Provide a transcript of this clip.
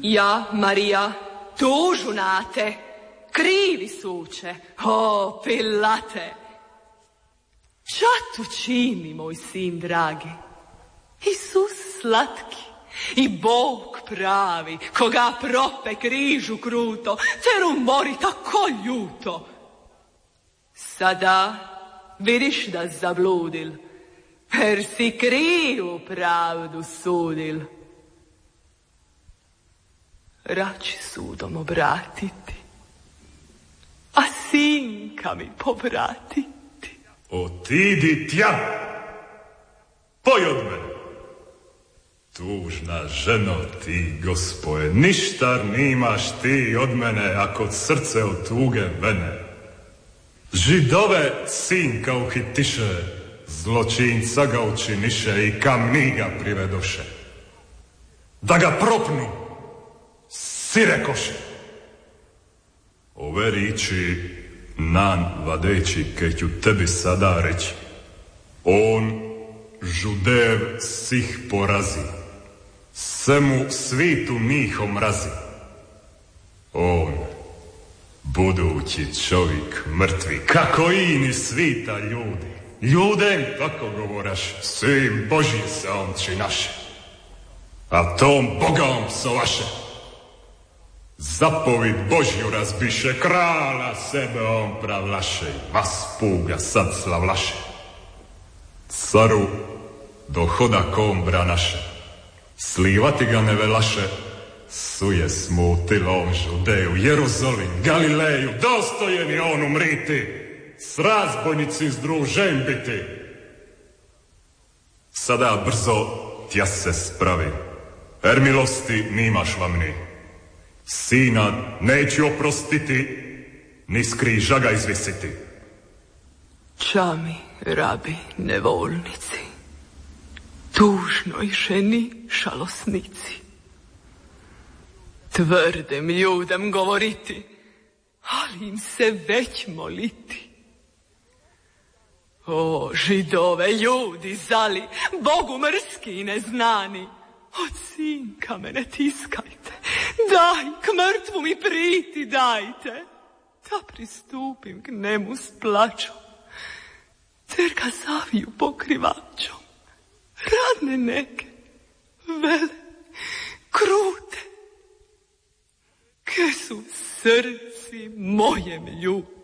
Ja, Marija, tužu na te, krivi suče, o, Pilate. Ča tu čini, moj sin dragi? Isus slatki i Bog pravi, koga prope križu kruto, ter umori tako ljuto. Sada vidiš da zabludil, jer si krivu pravdu sudil. Rači sudom obratiti, a sinka mi povratiti. Otidi tja, poj od mene. Tužna ženo ti, Gospoje, ništa nimaš ti od mene, ako srce od tuge vene. Židove sinka uhitiše, zločinca ga učiniše i kamni ga privedoše. Da ga propnu, sirekoše. Ove riči nan vadeći, ke ću tebi sada reći. On Žudev sih porazi, se mu svitu njih omrazi. On, budući čovjek mrtvi, kako ini svita ljudi. Ljudem tako govoraš, sin Božji se on činaše, a tom Bogom sovaše. Zapovid Božju razbiše, krala sebe on pravlaše, vas puga sad slavlaše. Caru dohoda kombra naše, slivati ga ne velaše, suje smutilo on Žudeju, Jeruzalim, Galileju, dostojeni on umriti, s razbojnici združen biti. Sada brzo tja se spravi, jer milosti nimaš vam ni. Sina neću oprostiti, ni s križa ga izvisiti. Čami, rabi, nevolnici, tužnoj ženi šalosnici. Tvrdem ljudem govoriti, ali im se već moliti. O, Židove ljudi zali, Bogu mrski i neznani, od sinka me ne tiskajte, daj, k mrtvu mi priti dajte, da pristupim k njemu s plačom, ter ga zaviju pokrivačom, radne neke, vele, krute, ke su srci mojem ljute.